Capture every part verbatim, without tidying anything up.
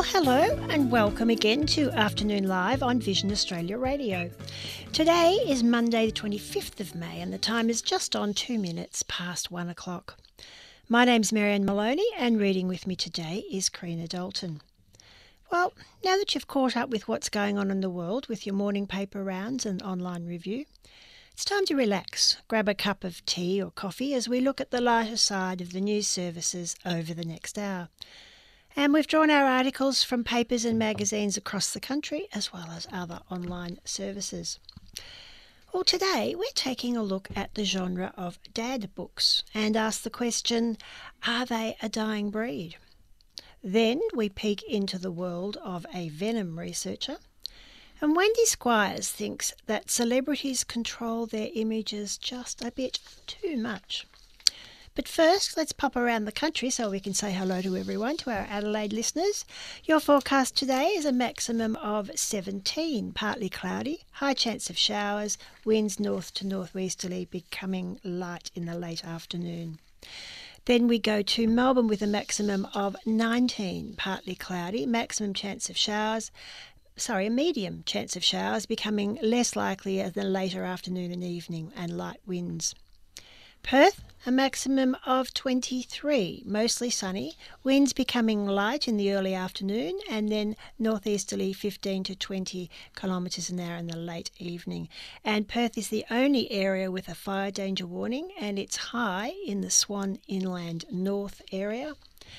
Well, hello and welcome again to Afternoon Live on Vision Australia Radio. Today is Monday the twenty-fifth of May and the time is just on two minutes past one o'clock. My name's Marianne Maloney and reading with me today is Karina Dalton. Well, now that you've caught up with what's going on in the world with your morning paper rounds and online review, it's time to relax, grab a cup of tea or coffee as we look at the lighter side of the news services over the next hour. And we've drawn our articles from papers and magazines across the country as well as other online services. Well, today we're taking a look at the genre of dad books and ask the question, are they a dying breed? Then we peek into the world of a venom researcher. And Wendy Squires thinks that celebrities control their images just a bit too much. But first, let's pop around the country so we can say hello to everyone, to our Adelaide listeners. Your forecast today is a maximum of seventeen, partly cloudy, high chance of showers, winds north to northwesterly, becoming light in the late afternoon. Then we go to Melbourne with a maximum of nineteen, partly cloudy, maximum chance of showers, sorry, a medium chance of showers, becoming less likely in the later afternoon and evening, and light winds. Perth, a maximum of twenty-three, mostly sunny, winds becoming light in the early afternoon and then northeasterly fifteen to twenty kilometres an hour in the late evening. And Perth is the only area with a fire danger warning and it's high in the Swan Inland North area.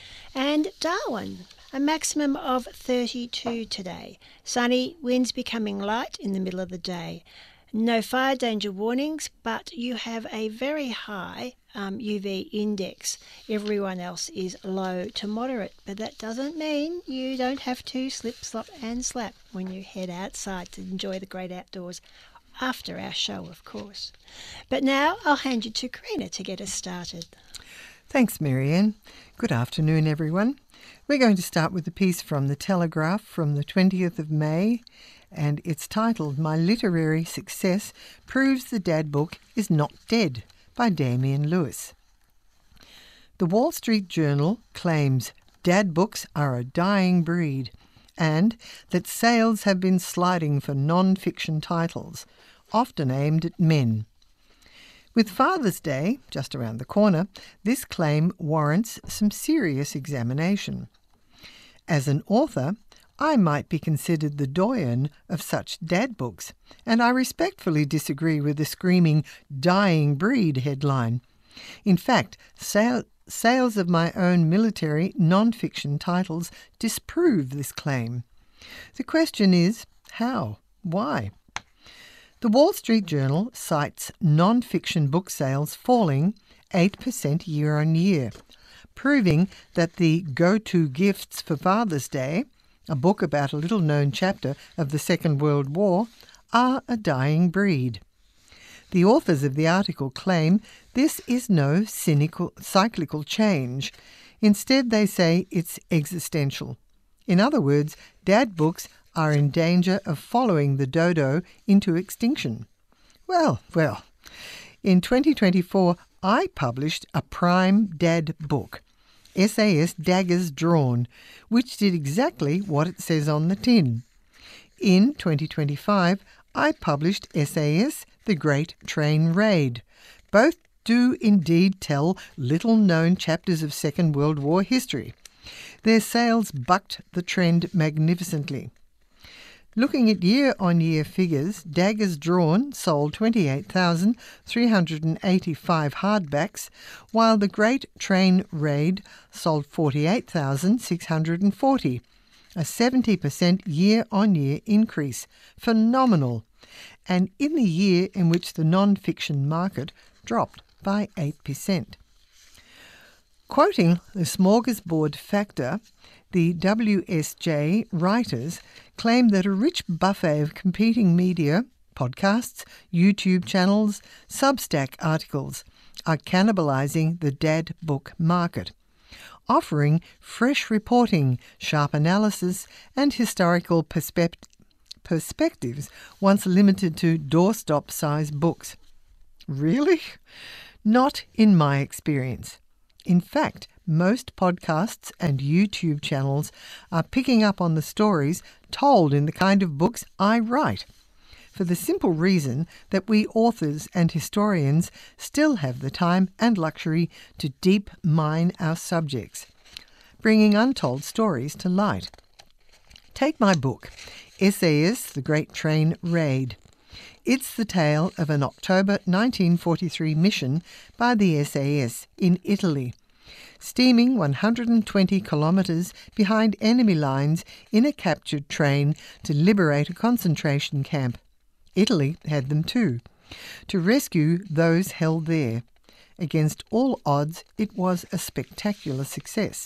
And Darwin, a maximum of thirty-two today, sunny, winds becoming light in the middle of the day. No fire danger warnings, but you have a very high um, U V index. Everyone else is low to moderate, but that doesn't mean you don't have to slip, slop and slap when you head outside to enjoy the great outdoors after our show, of course. But now I'll hand you to Karina to get us started. Thanks, Marianne. Good afternoon, everyone. We're going to start with a piece from The Telegraph from the twentieth of May, and it's titled My Literary Success Proves the Dad Book is Not Dead by Damian Lewis. The Wall Street Journal claims dad books are a dying breed and that sales have been sliding for non-fiction titles, often aimed at men. With Father's Day just around the corner, this claim warrants some serious examination. As an author, I might be considered the doyen of such dad books, and I respectfully disagree with the screaming dying breed headline. In fact, sale, sales of my own military non-fiction titles disprove this claim. The question is, how? Why? The Wall Street Journal cites non-fiction book sales falling eight percent year on year, proving that the go-to gifts for Father's Day, a book about a little-known chapter of the Second World War, are a dying breed. The authors of the article claim this is no cynical, cyclical change. Instead, they say it's existential. In other words, dad books are in danger of following the dodo into extinction. Well, well, in twenty twenty-four, I published a prime dad book, S A S Daggers Drawn, which did exactly what it says on the tin. In twenty twenty-five, I published S A S The Great Train Raid. Both do indeed tell little-known chapters of Second World War history. Their sales bucked the trend magnificently. Looking at year-on-year figures, Daggers Drawn sold twenty-eight thousand three hundred eighty-five hardbacks, while The Great Train Raid sold forty-eight thousand six hundred forty, a seventy percent year-on-year increase. Phenomenal! And in the year in which the non-fiction market dropped by eight percent. Quoting the smorgasbord factor, the W S J writers claim that a rich buffet of competing media, podcasts, YouTube channels, Substack articles are cannibalising the dad book market, offering fresh reporting, sharp analysis and historical perspe- perspectives once limited to doorstop-size books. Really? Not in my experience. In fact, most podcasts and YouTube channels are picking up on the stories told in the kind of books I write, for the simple reason that we authors and historians still have the time and luxury to deep mine our subjects, bringing untold stories to light. Take my book, S A S, The Great Train Raid. It's the tale of an October nineteen forty-three mission by the S A S in Italy, steaming one hundred twenty kilometres behind enemy lines in a captured train to liberate a concentration camp. Italy had them too, to rescue those held there. Against all odds, it was a spectacular success.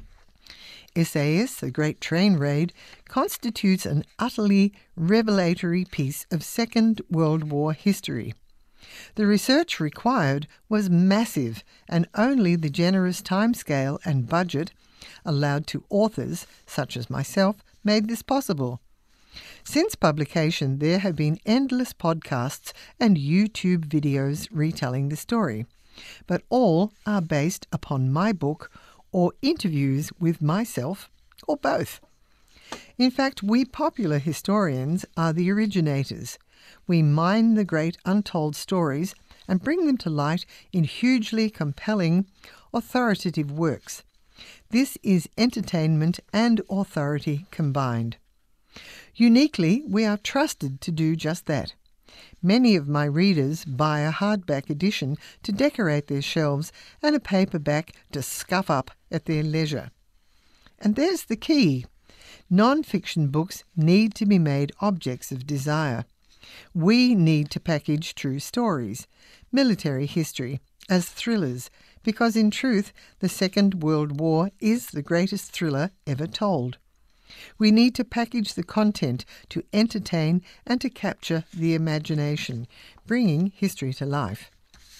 S A S, The Great Train Raid, constitutes an utterly revelatory piece of Second World War history. The research required was massive, and only the generous timescale and budget allowed to authors, such as myself, made this possible. Since publication, there have been endless podcasts and YouTube videos retelling the story, but all are based upon my book or interviews with myself, or both. In fact, we popular historians are the originators. We mine the great untold stories and bring them to light in hugely compelling, authoritative works. This is entertainment and authority combined. Uniquely, we are trusted to do just that. Many of my readers buy a hardback edition to decorate their shelves and a paperback to scuff up at their leisure. And there's the key. Non-fiction books need to be made objects of desire. We need to package true stories, military history, as thrillers, because in truth, the Second World War is the greatest thriller ever told. We need to package the content to entertain and to capture the imagination, bringing history to life.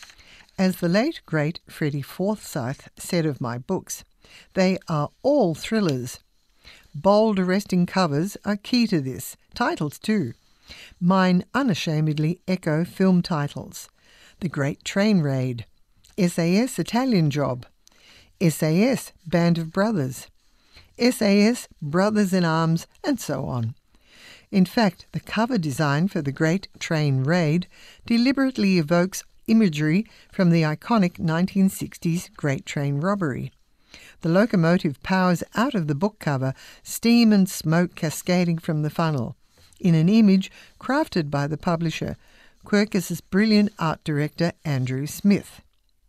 As the late, great Freddie Forsyth said of my books, they are all thrillers. Bold, arresting covers are key to this. Titles, too. Mine unashamedly echo film titles. The Great Train Raid, S A S Italian Job, S A S Band of Brothers, S A S Brothers in Arms, and so on. In fact, the cover design for The Great Train Raid deliberately evokes imagery from the iconic nineteen sixties Great Train Robbery. The locomotive powers out of the book cover, steam and smoke cascading from the funnel, in an image crafted by the publisher, Quercus's brilliant art director Andrew Smith.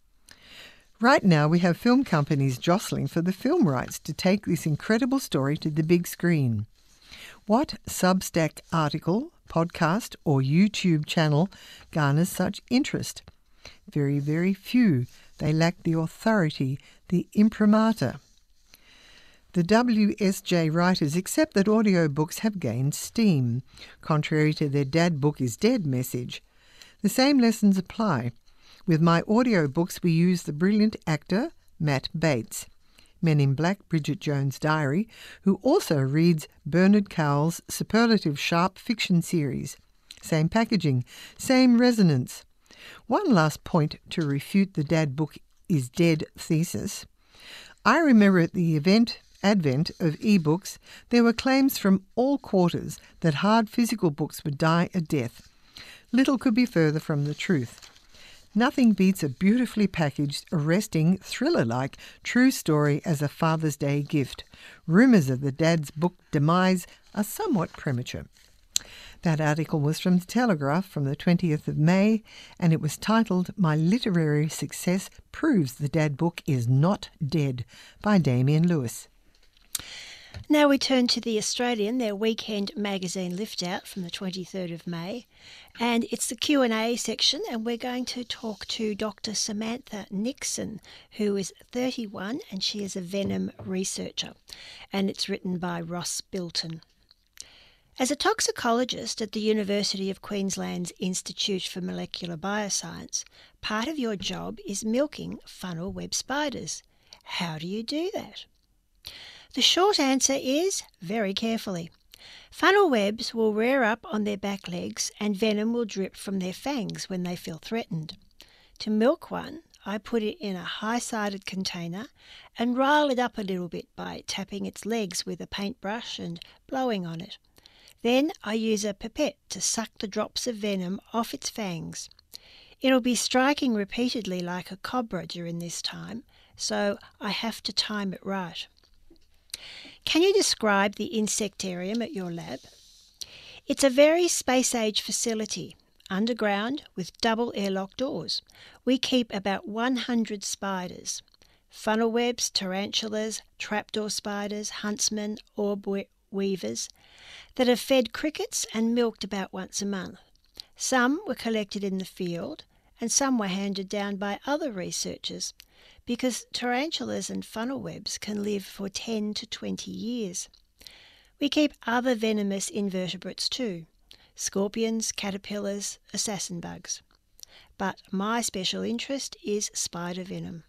Right now we have film companies jostling for the film rights to take this incredible story to the big screen. What Substack article, podcast or YouTube channel garners such interest? Very, very few. They lack the authority, the imprimatur. The W S J writers accept that audiobooks have gained steam, contrary to their "Dad book is dead" message. The same lessons apply. With my audiobooks, we use the brilliant actor Matt Bates, Men in Black, Bridget Jones' Diary, who also reads Bernard Cowell's superlative sharp fiction series. Same packaging, same resonance. One last point to refute the "Dad book is dead" thesis. I remember at the event advent of e-books, there were claims from all quarters that hard physical books would die a death. Little could be further from the truth. Nothing beats a beautifully packaged, arresting, thriller-like true story as a Father's Day gift. Rumours of the Dad's book demise are somewhat premature. That article was from The Telegraph from the twentieth of May, and it was titled "My Literary Success Proves the Dad Book is Not Dead" by Damien Lewis. Now we turn to The Australian, their weekend magazine lift-out from the twenty-third of May. And it's the Q and A section, and we're going to talk to Doctor Samantha Nixon, who is thirty-one, and she is a venom researcher. And it's written by Ross Bilton. As a toxicologist at the University of Queensland's Institute for Molecular Bioscience, part of your job is milking funnel web spiders. How do you do that? The short answer is very carefully. Funnel webs will rear up on their back legs and venom will drip from their fangs when they feel threatened. To milk one, I put it in a high-sided container and rile it up a little bit by tapping its legs with a paintbrush and blowing on it. Then I use a pipette to suck the drops of venom off its fangs. It'll be striking repeatedly like a cobra during this time, so I have to time it right. Can you describe the insectarium at your lab? It's a very space-age facility, underground with double airlock doors. We keep about one hundred spiders, funnel webs, tarantulas, trapdoor spiders, huntsmen, orb weavers, that are fed crickets and milked about once a month. Some were collected in the field and some were handed down by other researchers, because tarantulas and funnel webs can live for ten to twenty years. We keep other venomous invertebrates too, scorpions, caterpillars, assassin bugs. But my special interest is spider venom.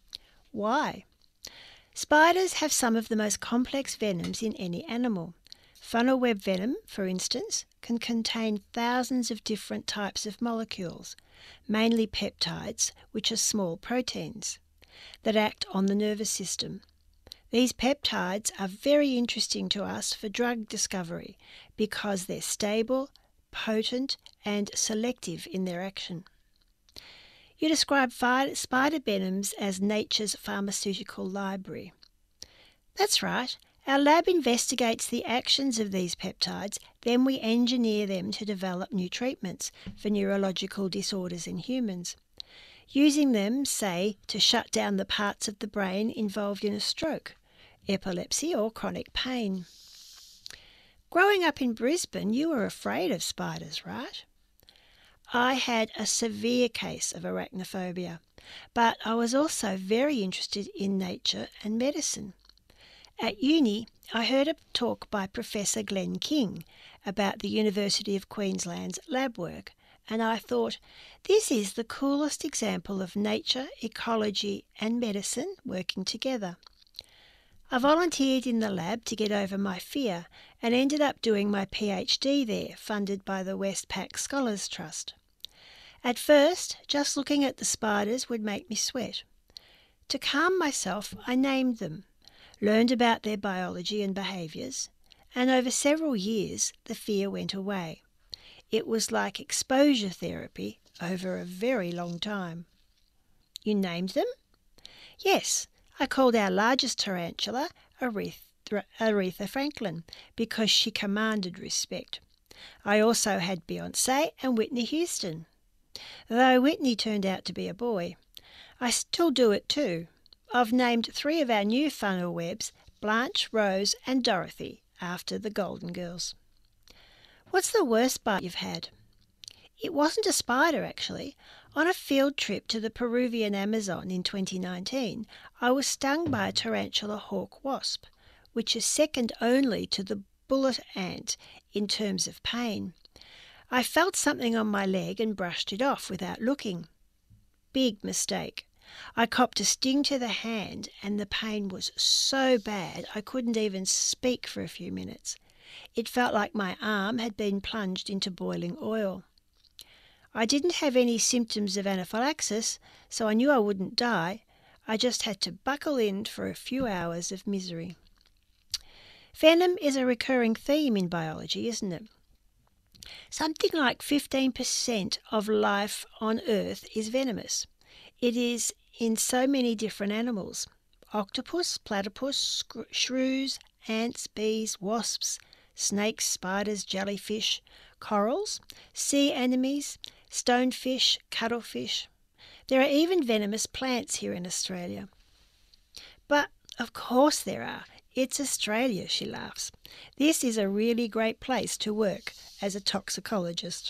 Why? Spiders have some of the most complex venoms in any animal. Funnel web venom, for instance, can contain thousands of different types of molecules, mainly peptides, which are small proteins, that act on the nervous system. These peptides are very interesting to us for drug discovery because they're stable, potent, and selective in their action. You describe fi- spider venoms as nature's pharmaceutical library. That's right. Our lab investigates the actions of these peptides, then we engineer them to develop new treatments for neurological disorders in humans, using them, say, to shut down the parts of the brain involved in a stroke, epilepsy or chronic pain. Growing up in Brisbane, you were afraid of spiders, right? I had a severe case of arachnophobia, but I was also very interested in nature and medicine. At uni, I heard a talk by Professor Glenn King about the University of Queensland's lab work, and I thought, this is the coolest example of nature, ecology and medicine working together. I volunteered in the lab to get over my fear and ended up doing my PhD there, funded by the Westpac Scholars Trust. At first, just looking at the spiders would make me sweat. To calm myself, I named them, learned about their biology and behaviours, and over several years the fear went away. It was like exposure therapy over a very long time. You named them? Yes, I called our largest tarantula Aretha, Aretha Franklin because she commanded respect. I also had Beyonce and Whitney Houston, though Whitney turned out to be a boy. I still do it too. I've named three of our new funnel webs, Blanche, Rose and Dorothy, after the Golden Girls. What's the worst bite you've had? It wasn't a spider, actually. On a field trip to the Peruvian Amazon in twenty nineteen, I was stung by a tarantula hawk wasp, which is second only to the bullet ant in terms of pain. I felt something on my leg and brushed it off without looking. Big mistake. I copped a sting to the hand and the pain was so bad I couldn't even speak for a few minutes. It felt like my arm had been plunged into boiling oil. I didn't have any symptoms of anaphylaxis, so I knew I wouldn't die. I just had to buckle in for a few hours of misery. Venom is a recurring theme in biology, isn't it? Something like fifteen percent of life on Earth is venomous. It is in so many different animals: octopus, platypus, shrews, ants, bees, wasps, snakes, spiders, jellyfish, corals, sea anemones, stonefish, cuttlefish. There are even venomous plants here in Australia. But of course there are. It's Australia, she laughs. This is a really great place to work as a toxicologist.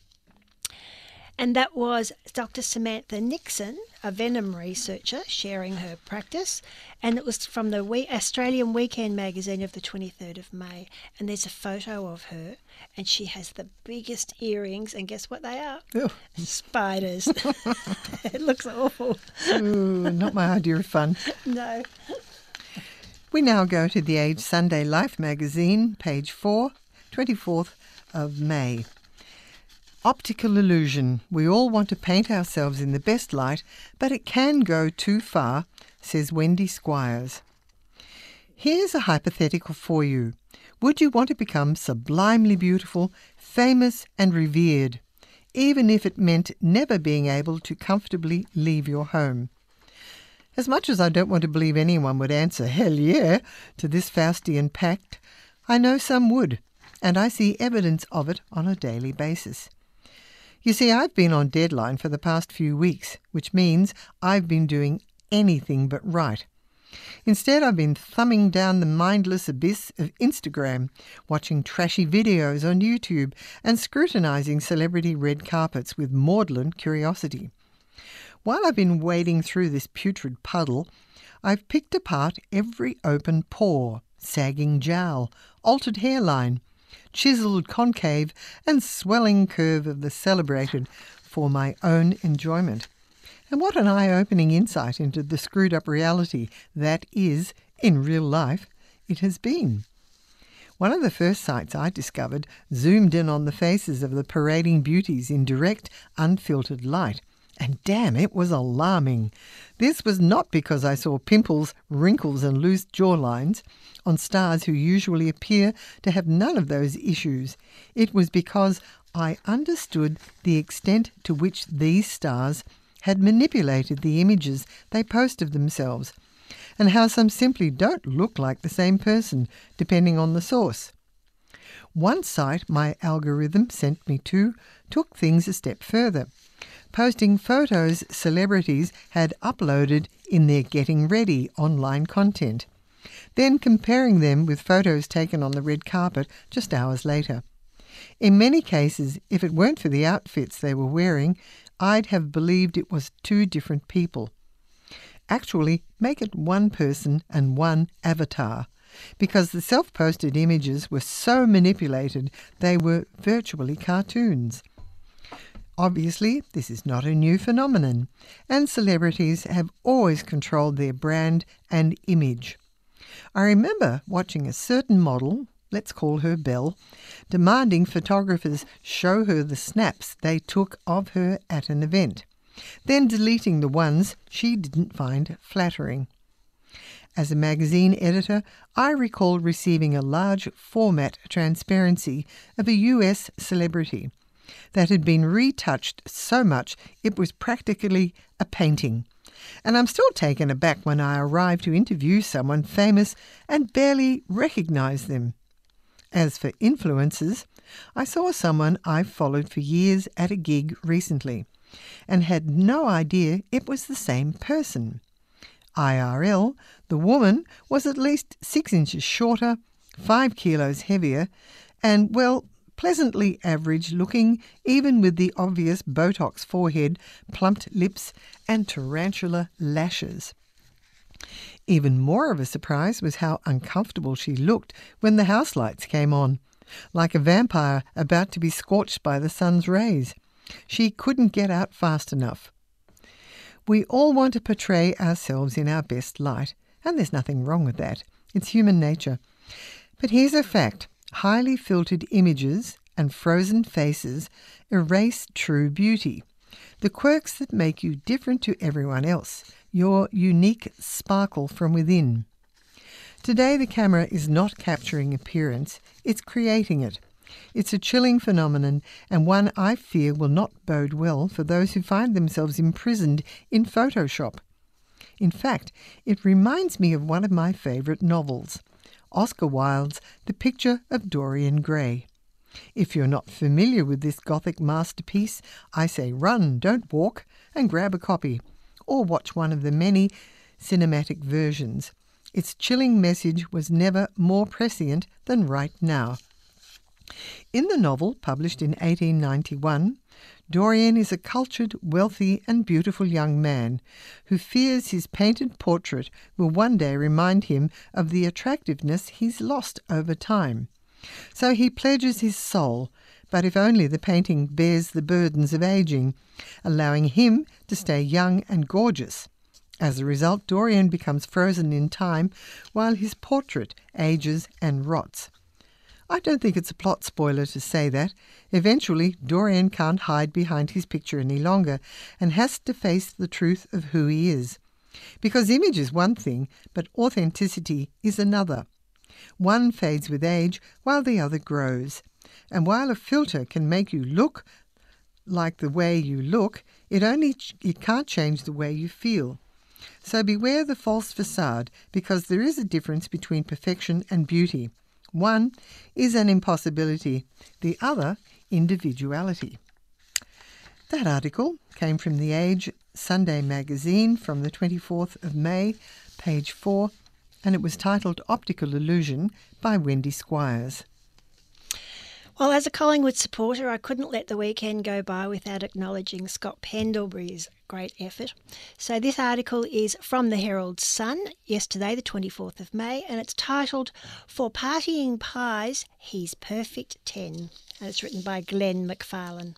And that was Doctor Samantha Nixon, a venom researcher, sharing her practice. And it was from the we- Australian Weekend magazine of the twenty-third of May. And there's a photo of her, and she has the biggest earrings. And guess what they are? Oh. Spiders. It looks awful. Ooh, not my idea of fun. No. We now go to the Age Sunday Life magazine, page four, twenty-fourth of May. Optical illusion. We all want to paint ourselves in the best light, but it can go too far, says Wendy Squires. Here's a hypothetical for you. Would you want to become sublimely beautiful, famous and revered, even if it meant never being able to comfortably leave your home? As much as I don't want to believe anyone would answer hell yeah to this Faustian pact, I know some would, and I see evidence of it on a daily basis. You see, I've been on deadline for the past few weeks, which means I've been doing anything but right. Instead, I've been thumbing down the mindless abyss of Instagram, watching trashy videos on YouTube, and scrutinising celebrity red carpets with maudlin curiosity. While I've been wading through this putrid puddle, I've picked apart every open pore, sagging jowl, altered hairline, chiselled concave and swelling curve of the celebrated for my own enjoyment. And what an eye-opening insight into the screwed-up reality that is, in real life, it has been. One of the first sites I discovered zoomed in on the faces of the parading beauties in direct, unfiltered light. And damn, it was alarming. This was not because I saw pimples, wrinkles and loose jawlines on stars who usually appear to have none of those issues. It was because I understood the extent to which these stars had manipulated the images they post of themselves, and how some simply don't look like the same person, depending on the source. One site my algorithm sent me to took things a step further, posting photos celebrities had uploaded in their getting ready online content, then comparing them with photos taken on the red carpet just hours later. In many cases, if it weren't for the outfits they were wearing, I'd have believed it was two different people. Actually, make it one person and one avatar, because the self-posted images were so manipulated they were virtually cartoons. Obviously, this is not a new phenomenon, and celebrities have always controlled their brand and image. I remember watching a certain model, let's call her Belle, demanding photographers show her the snaps they took of her at an event, then deleting the ones she didn't find flattering. As a magazine editor, I recall receiving a large format transparency of a U S celebrity that had been retouched so much it was practically a painting. And I'm still taken aback when I arrive to interview someone famous and barely recognise them. As for influencers, I saw someone I've followed for years at a gig recently and had no idea it was the same person. I R L, the woman was at least six inches shorter, five kilos heavier, and, well, pleasantly average looking, even with the obvious Botox forehead, plumped lips and tarantula lashes. Even more of a surprise was how uncomfortable she looked when the house lights came on, like a vampire about to be scorched by the sun's rays. She couldn't get out fast enough. We all want to portray ourselves in our best light, and there's nothing wrong with that. It's human nature. But here's a fact. Highly filtered images and frozen faces erase true beauty, the quirks that make you different to everyone else, your unique sparkle from within. Today the camera is not capturing appearance, it's creating it. It's a chilling phenomenon, and one I fear will not bode well for those who find themselves imprisoned in Photoshop. In fact, it reminds me of one of my favourite novels, Oscar Wilde's The Picture of Dorian Gray. If you're not familiar with this Gothic masterpiece, I say run, don't walk, and grab a copy, or watch one of the many cinematic versions. Its chilling message was never more prescient than right now. In the novel, published in eighteen ninety-one, Dorian is a cultured, wealthy and beautiful young man who fears his painted portrait will one day remind him of the attractiveness he's lost over time. So he pledges his soul, but if only the painting bears the burdens of aging, allowing him to stay young and gorgeous. As a result, Dorian becomes frozen in time while his portrait ages and rots. I don't think it's a plot spoiler to say that. Eventually, Dorian can't hide behind his picture any longer and has to face the truth of who he is. Because image is one thing, but authenticity is another. One fades with age while the other grows. And while a filter can make you look like the way you look, it only it can't change the way you feel. So beware the false facade, because there is a difference between perfection and beauty. One is an impossibility, the other individuality. That article came from The Age Sunday magazine from the twenty-fourth of May, page four, and it was titled Optical Illusion by Wendy Squires. Well, as a Collingwood supporter, I couldn't let the weekend go by without acknowledging Scott Pendlebury's great effort. So this article is from the Herald Sun, yesterday, the twenty-fourth of May, and it's titled, For Partying Pies, He's Perfect ten, and it's written by Glenn McFarlane.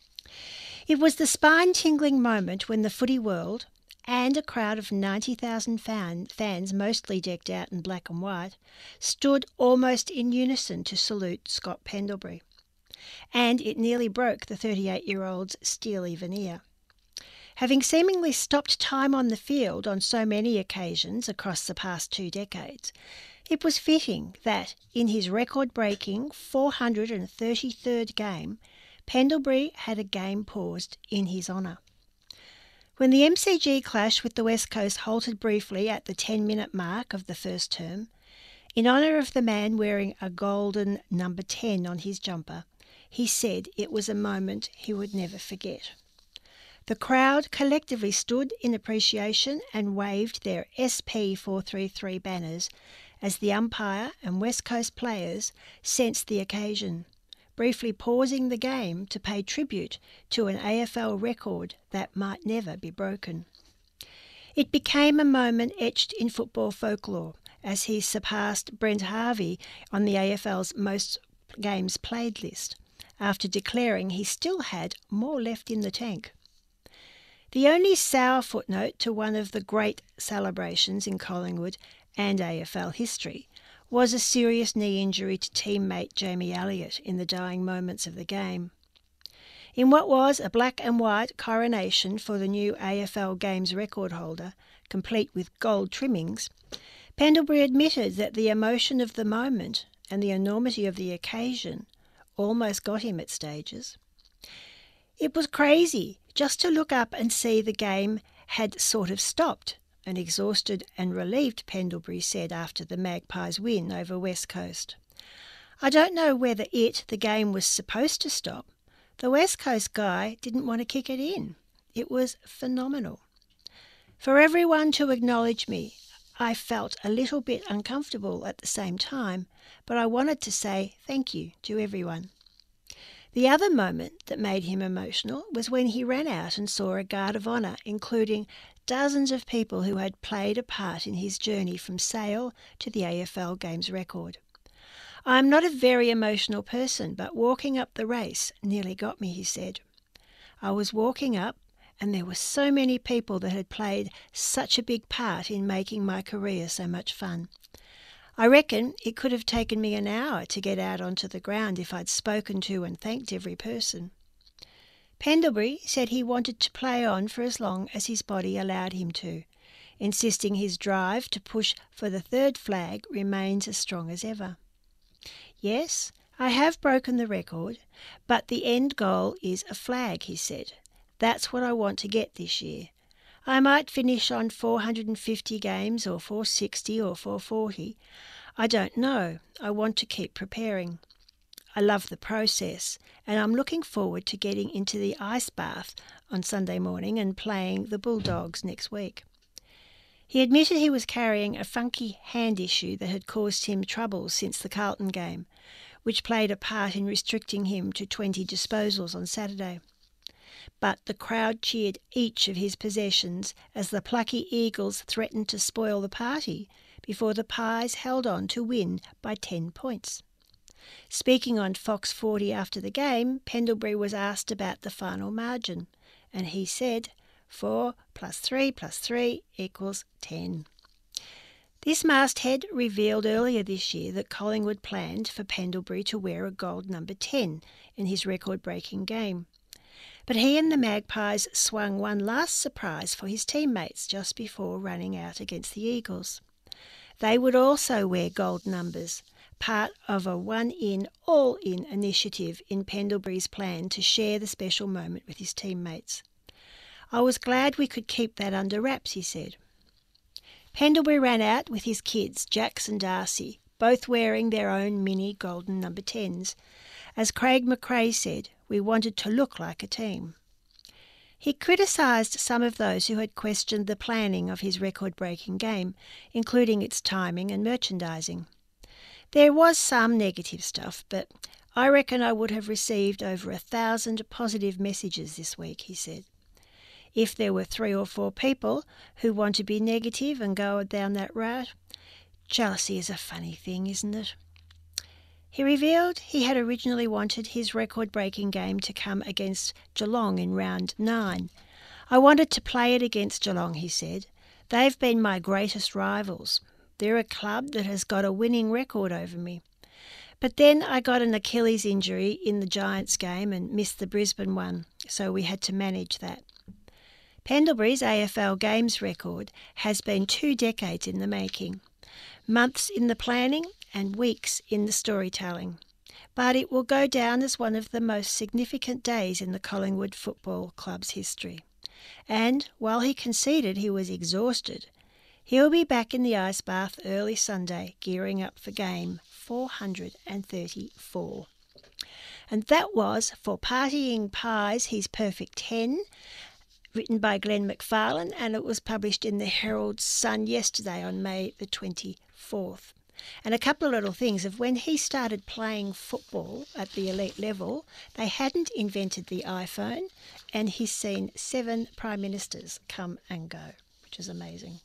It was the spine-tingling moment when the footy world, and a crowd of ninety thousand fan, fans, mostly decked out in black and white, stood almost in unison to salute Scott Pendlebury. And it nearly broke the thirty-eight-year-old's steely veneer. Having seemingly stopped time on the field on so many occasions across the past two decades, it was fitting that, in his record-breaking four hundred thirty-third game, Pendlebury had a game paused in his honour. When the M C G clash with the West Coast halted briefly at the ten-minute mark of the first term, in honour of the man wearing a golden number ten on his jumper, he said it was a moment he would never forget. The crowd collectively stood in appreciation and waved their S P four thirty-three banners as the umpire and West Coast players sensed the occasion, briefly pausing the game to pay tribute to an A F L record that might never be broken. It became a moment etched in football folklore as he surpassed Brent Harvey on the A F L's most games played list, after declaring he still had more left in the tank. The only sour footnote to one of the great celebrations in Collingwood and A F L history was a serious knee injury to teammate Jamie Elliott in the dying moments of the game. In what was a black and white coronation for the new A F L Games record holder, complete with gold trimmings, Pendlebury admitted that the emotion of the moment and the enormity of the occasion almost got him at stages. It was crazy just to look up and see the game had sort of stopped, an exhausted and relieved Pendlebury said after the Magpies' win over West Coast. I don't know whether it, the game, was supposed to stop. The West Coast guy didn't want to kick it in. It was phenomenal. For everyone to acknowledge me, I felt a little bit uncomfortable at the same time, but I wanted to say thank you to everyone. The other moment that made him emotional was when he ran out and saw a guard of honour, including dozens of people who had played a part in his journey from Sale to the A F L Games record. I am not a very emotional person, but walking up the race nearly got me, he said. I was walking up and there were so many people that had played such a big part in making my career so much fun. I reckon it could have taken me an hour to get out onto the ground if I'd spoken to and thanked every person. Pendlebury said he wanted to play on for as long as his body allowed him to, insisting his drive to push for the third flag remains as strong as ever. Yes, I have broken the record, but the end goal is a flag, he said. That's what I want to get this year. I might finish on four hundred fifty games or four sixty or four forty. I don't know. I want to keep preparing. I love the process, and I'm looking forward to getting into the ice bath on Sunday morning and playing the Bulldogs next week. He admitted he was carrying a funky hand issue that had caused him trouble since the Carlton game, which played a part in restricting him to twenty disposals on Saturday. But the crowd cheered each of his possessions as the plucky Eagles threatened to spoil the party before the Pies held on to win by ten points. Speaking on Fox forty after the game, Pendlebury was asked about the final margin, and he said, four plus three plus three equals ten. This masthead revealed earlier this year that Collingwood planned for Pendlebury to wear a gold number ten in his record-breaking game. But he and the Magpies swung one last surprise for his teammates just before running out against the Eagles. They would also wear gold numbers, part of a one-in, all-in initiative in Pendlebury's plan to share the special moment with his teammates. I was glad we could keep that under wraps, he said. Pendlebury ran out with his kids, Jax and Darcy, both wearing their own mini golden number tens. As Craig McRae said, we wanted to look like a team. He criticised some of those who had questioned the planning of his record-breaking game, including its timing and merchandising. There was some negative stuff, but I reckon I would have received over a thousand positive messages this week, he said. If there were three or four people who want to be negative and go down that route, jealousy is a funny thing, isn't it? He revealed he had originally wanted his record-breaking game to come against Geelong in round nine. I wanted to play it against Geelong, he said. They've been my greatest rivals. They're a club that has got a winning record over me. But then I got an Achilles injury in the Giants game and missed the Brisbane one, so we had to manage that. Pendlebury's A F L Games record has been two decades in the making, months in the planning and weeks in the storytelling. But it will go down as one of the most significant days in the Collingwood Football Club's history. And while he conceded he was exhausted, he'll be back in the ice bath early Sunday, gearing up for game four hundred thirty-four. And that was For Partying Pies, His Perfect ten, written by Glenn McFarlane, and it was published in the Herald Sun yesterday on May the twenty-fourth. And a couple of little things of when he started playing football at the elite level, they hadn't invented the iPhone, and he's seen seven prime ministers come and go, which is amazing.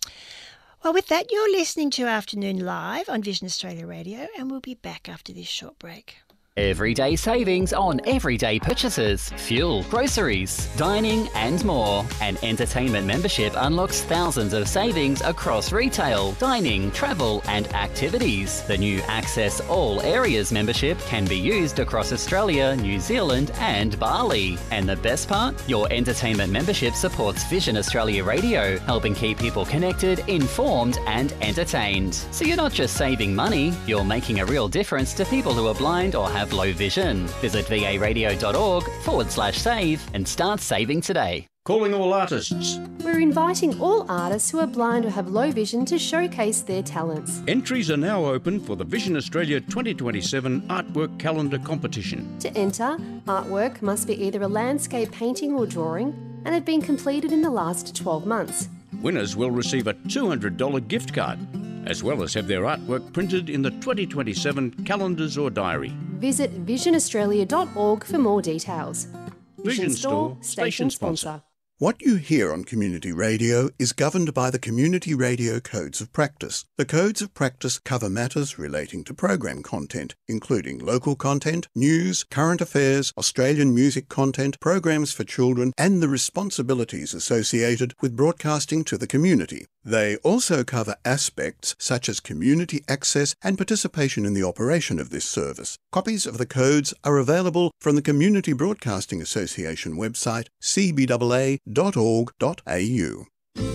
Well, with that, you're listening to Afternoon Live on Vision Australia Radio, and we'll be back after this short break. Everyday savings on everyday purchases, fuel, groceries, dining and more. An entertainment membership unlocks thousands of savings across retail, dining, travel and activities. The new Access All Areas membership can be used across Australia, New Zealand and Bali. And the best part? Your entertainment membership supports Vision Australia Radio, helping keep people connected, informed and entertained. So you're not just saving money, you're making a real difference to people who are blind or have low vision. Visit varadio.org forward slash save and start saving today. Calling all artists. We're inviting all artists who are blind or have low vision to showcase their talents. Entries are now open for the Vision Australia twenty twenty-seven Artwork Calendar Competition. To enter, artwork must be either a landscape painting or drawing and have been completed in the last twelve months. Winners will receive a two hundred dollars gift card, as well as have their artwork printed in the twenty twenty-seven calendars or diary. Visit vision australia dot org for more details. Vision Store, station sponsor. What you hear on community radio is governed by the Community Radio Codes of Practice. The Codes of Practice cover matters relating to program content, including local content, news, current affairs, Australian music content, programs for children, and the responsibilities associated with broadcasting to the community. They also cover aspects such as community access and participation in the operation of this service. Copies of the codes are available from the Community Broadcasting Association website, c b a a dot org dot a u.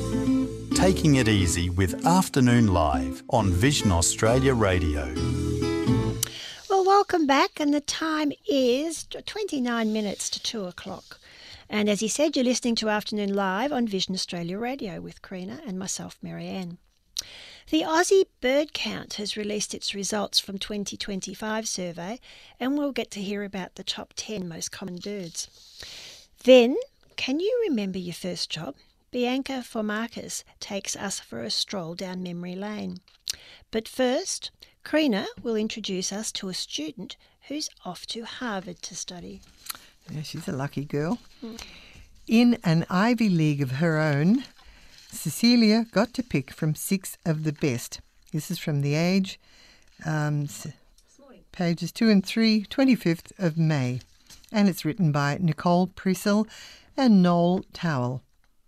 Taking it easy with Afternoon Live on Vision Australia Radio. Well, welcome back, and the time is twenty-nine minutes to two o'clock. And as he said, you're listening to Afternoon Live on Vision Australia Radio with Karina and myself, Marianne. The Aussie Bird Count has released its results from twenty twenty-five survey, and we'll get to hear about the top ten most common birds. Then, can you remember your first job? Bianca Formarkis takes us for a stroll down memory lane. But first, Karina will introduce us to a student who's off to Harvard to study. Yeah, she's a lucky girl. Mm. In an Ivy League of her own, Cecilia got to pick from six of the best. This is from The Age, um, pages two and three, twenty-fifth of May. And it's written by Nicole Prissel and Noel Towell.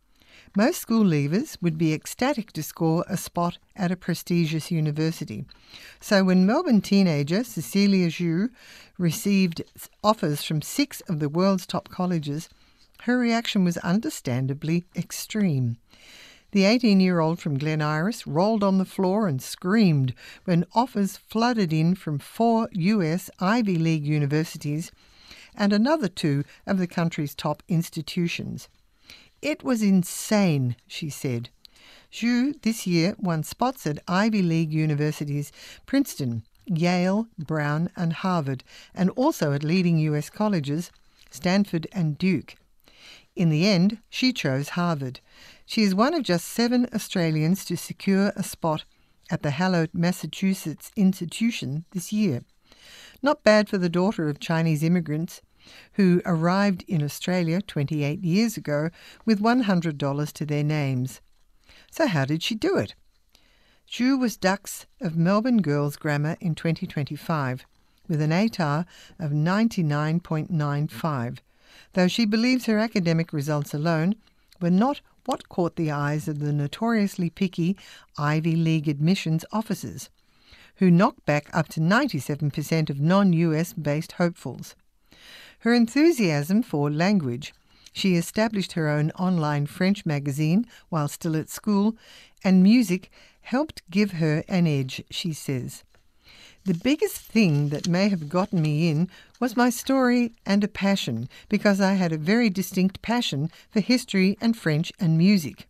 Most school leavers would be ecstatic to score a spot at a prestigious university. So when Melbourne teenager Cecilia Zhu received offers from six of the world's top colleges, her reaction was understandably extreme. The eighteen-year-old from Glen Iris rolled on the floor and screamed when offers flooded in from four U S Ivy League universities and another two of the country's top institutions. It was insane, she said. Zhu this year won spots at Ivy League universities Princeton, Yale, Brown and Harvard, and also at leading U S colleges Stanford and Duke. In the end, she chose Harvard. She is one of just seven Australians to secure a spot at the hallowed Massachusetts institution this year. Not bad for the daughter of Chinese immigrants who arrived in Australia twenty-eight years ago with one hundred dollars to their names. So how did she do it? Zhu was Dux of Melbourne Girls Grammar in twenty twenty-five with an A T A R of ninety-nine point nine five, though she believes her academic results alone were not what caught the eyes of the notoriously picky Ivy League admissions officers, who knocked back up to ninety-seven percent of non-U S based hopefuls. Her enthusiasm for language, she established her own online French magazine while still at school, and music helped give her an edge, she says. The biggest thing that may have gotten me in was my story and a passion, because I had a very distinct passion for history and French and music.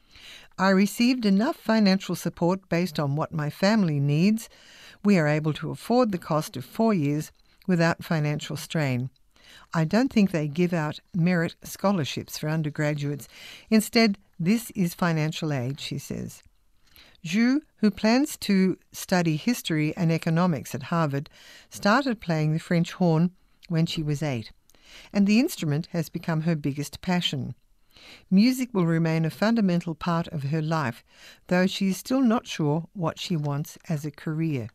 I received enough financial support based on what my family needs. We are able to afford the cost of four years without financial strain. I don't think they give out merit scholarships for undergraduates. Instead, this is financial aid, she says. Zhu, who plans to study history and economics at Harvard, started playing the French horn when she was eight, and the instrument has become her biggest passion. Music will remain a fundamental part of her life, though she is still not sure what she wants as a career.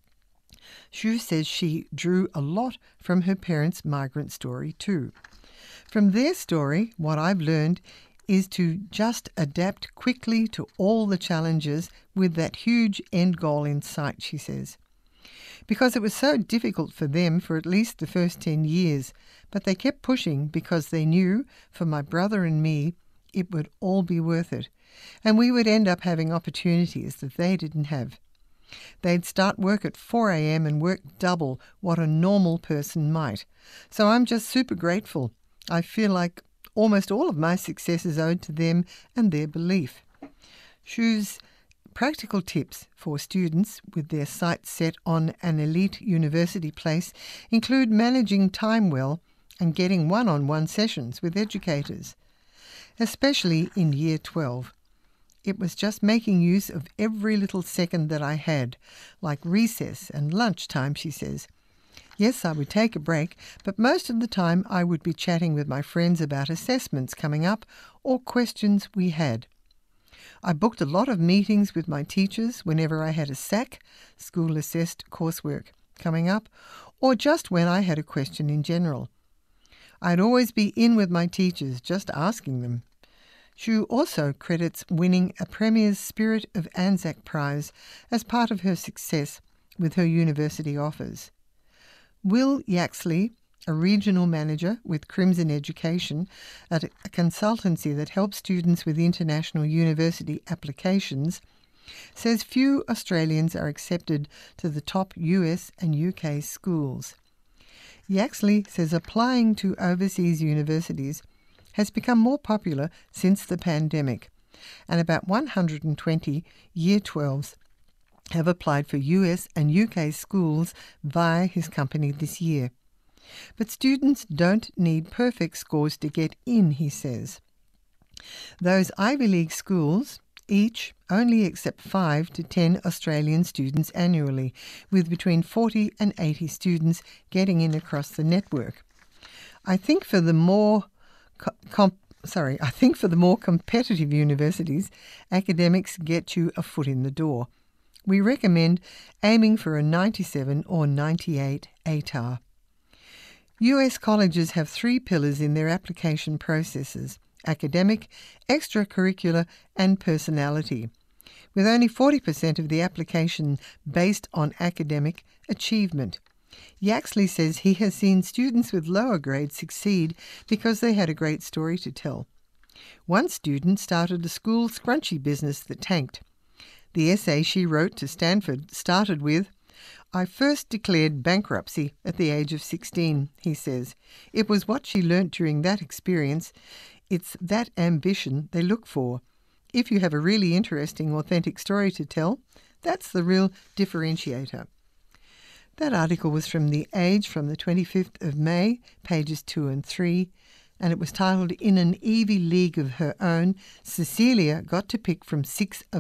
Zhu says she drew a lot from her parents' migrant story too. From their story, what I've learned is to just adapt quickly to all the challenges with that huge end goal in sight, she says. Because it was so difficult for them for at least the first ten years, but they kept pushing because they knew, for my brother and me, it would all be worth it, and we would end up having opportunities that they didn't have. They'd start work at four a.m. and work double what a normal person might. So I'm just super grateful. I feel like almost all of my success is owed to them and their belief. Zhu's practical tips for students with their sights set on an elite university place include managing time well and getting one-on-one sessions with educators, especially in Year twelve. It was just making use of every little second that I had, like recess and lunchtime, she says. Yes, I would take a break, but most of the time I would be chatting with my friends about assessments coming up or questions we had. I booked a lot of meetings with my teachers whenever I had a S A C, school-assessed coursework, coming up, or just when I had a question in general. I'd always be in with my teachers, just asking them. Zhu also credits winning a Premier's Spirit of Anzac Prize as part of her success with her university offers. Will Yaxley, a regional manager with Crimson Education, at a consultancy that helps students with international university applications, says few Australians are accepted to the top U S and U K schools. Yaxley says applying to overseas universities has become more popular since the pandemic, and about one hundred twenty Year twelves have applied for U S and U K schools via his company this year. But students don't need perfect scores to get in, he says. Those Ivy League schools each only accept five to ten Australian students annually, with between forty and eighty students getting in across the network. I think for the more Com- sorry, I think for the more competitive universities, academics get you a foot in the door. We recommend aiming for a ninety-seven or ninety-eight A T A R. U S colleges have three pillars in their application processes: academic, extracurricular and personality, with only forty percent of the application based on academic achievement. Yaxley says he has seen students with lower grades succeed because they had a great story to tell. One student started a school scrunchie business that tanked. The essay she wrote to Stanford started with, "I first declared bankruptcy at the age of sixteen," he says. It was what she learnt during that experience. It's that ambition they look for. If you have a really interesting, authentic story to tell, that's the real differentiator. That article was from The Age from the twenty-fifth of May, pages two and three, and it was titled, "In an Evie League of Her Own, Cecilia got to pick from six of